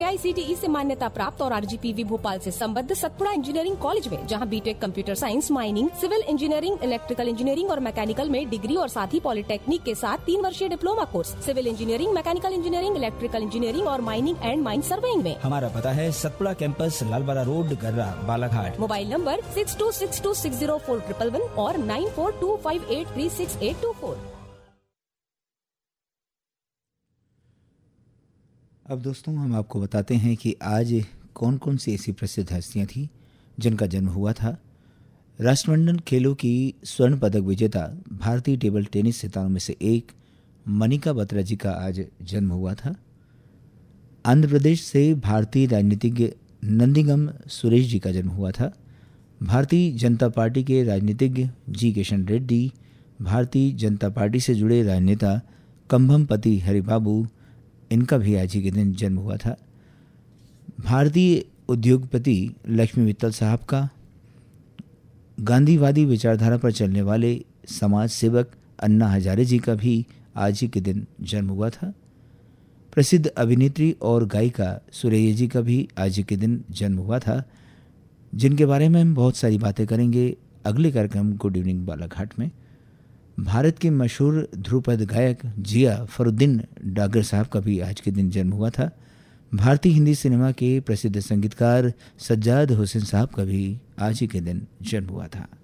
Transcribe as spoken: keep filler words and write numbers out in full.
आई C T E से मान्यता प्राप्त और R G P V Bhopal से संबद्ध सतपुड़ा इंजीनियरिंग कॉलेज में, जहां BTech computer science, mining, civil engineering, electrical engineering और मैकेनिकल में डिग्री और साथ ही पॉलिटेक्निक के साथ तीन वर्षीय diploma course, civil engineering, mechanical engineering, electrical engineering और माइनिंग एंड माइन सर्वेइंग में। हमारा पता है सतपुड़ा कैंपस, लालबाड़ा रोड, गर्रा, Balaghat. Mobile number six to six to six zero four triple one और nine four to five eight three six eight to four. अब दोस्तों हम आपको बताते हैं कि आज कौन कौन सी ऐसी प्रसिद्ध हस्तियां थीं जिनका जन्म हुआ था। राष्ट्रमंडल खेलों की स्वर्ण पदक विजेता भारतीय टेबल टेनिस सितारों में से एक मनिका बत्रा जी का आज जन्म हुआ था। आंध्र प्रदेश से भारतीय राजनीतिज्ञ नंदीगम सुरेश जी का जन्म हुआ था। भारतीय जनता पार्टी के राजनीतिज्ञ जी किशन रेड्डी, भारतीय जनता पार्टी से जुड़े राजनेता कंभमपति हरिबाबू, इनका भी आज ही के दिन जन्म हुआ था। भारतीय उद्योगपति लक्ष्मी मित्तल साहब का, गांधीवादी विचारधारा पर चलने वाले समाज सेवक अन्ना हजारे जी का भी आज ही के दिन जन्म हुआ था। प्रसिद्ध अभिनेत्री और गायिका सुरैया जी का भी आज ही के दिन जन्म हुआ था, जिनके बारे में हम बहुत सारी बातें करेंगे अगले कार्यक्रम गुड इवनिंग बालाघाट में। भारत के मशहूर ध्रुपद गायक जिया फरुद्दीन डागर साहब का भी आज के दिन जन्म हुआ था। भारतीय हिंदी सिनेमा के प्रसिद्ध संगीतकार सज्जाद हुसैन साहब का भी आज ही के दिन जन्म हुआ था।